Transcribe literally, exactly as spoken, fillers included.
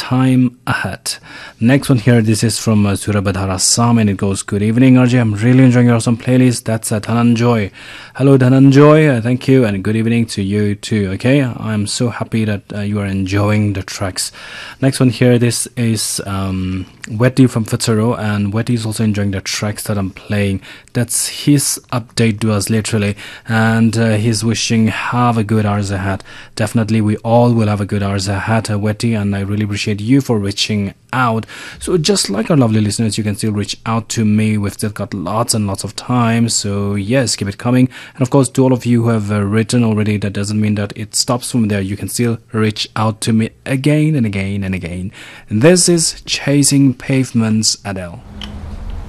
time ahead. Next one here, this is from uh, Surabadhar, Assam, and it goes, good evening R J, I'm really enjoying your awesome playlist. That's uh, Dhananjoy. Hello Dhananjoy, uh, thank you, and good evening to you too. Okay, I'm so happy that uh, you are enjoying the tracks. Next one here, this is um, Wetty from Fitzero, and Wetty is also enjoying the tracks that I'm playing. That's his update to us literally, and uh, he's wishing have a good hours ahead. Definitely we all will have a good hours ahead, uh, Wetty, and I really appreciate you for reaching out. So just like our lovely listeners, you can still reach out to me. We've still got lots and lots of time, so yes, keep it coming. And of course, to all of you who have uh, written already, that doesn't mean that it stops from there. You can still reach out to me again and again and again. And this is Chasing Pavements, Adele.